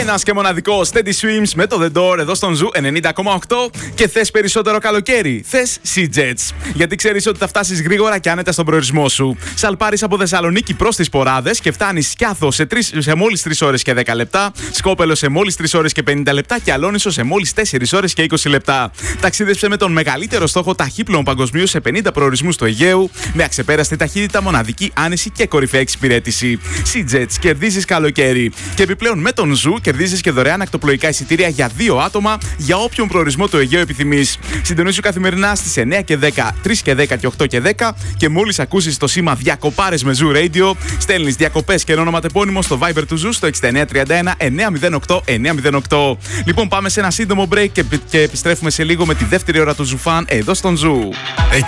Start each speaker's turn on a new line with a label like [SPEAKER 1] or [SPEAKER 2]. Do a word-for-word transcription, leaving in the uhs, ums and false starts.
[SPEAKER 1] Ένας και μοναδικός Steady Swims με το The Door εδώ στον Ζου ενενήντα κόμμα οκτώ. Και θες περισσότερο καλοκαίρι? Θες Sea-Jets. Γιατί ξέρεις ότι θα φτάσεις γρήγορα και άνετα στον προορισμό σου. Σαλπάρεις από Θεσσαλονίκη προς τις Ποράδες και φτάνεις Σκιάθο σε, σε μόλις τρεις ώρες και δέκα λεπτά. Σκόπελο σε μόλις τρεις ώρες και πενήντα λεπτά. Και Αλόνισο σε μόλις τέσσερις ώρες και είκοσι λεπτά. Ταξίδεψε με τον μεγαλύτερο στόχο ταχύπλοων παγκοσμίω σε πενήντα προορισμούς του Αιγαίου. Με αξεπέραστη ταχύτητα, μοναδική άνεση και κορυφαία εξυπηρέτηση. Sea-Jets, κερδίζεις καλοκαίρι. Και επιπλέον με τον Ζου κερδίζεις και δωρεάν ακτοπλοϊκά εισιτήρια για δύο άτομα για όποιον προορισμό του Αιγαίου επιθυμείς. Συντονίσου καθημερινά στις εννιά και δέκα, τρεις και δέκα και οκτώ και δέκα και μόλις ακούσεις το σήμα Διακοπάρες με Ζου Radio, στέλνεις διακοπές και ένα ονοματεπώνυμο στο Viber του Ζου στο εξήντα εννιά τριάντα ένα εννιακόσια οκτώ εννιακόσια οκτώ. Λοιπόν, πάμε σε ένα σύντομο break και, και επιστρέφουμε σε λίγο με τη δεύτερη ώρα του Ζουφάν εδώ στον Ζου.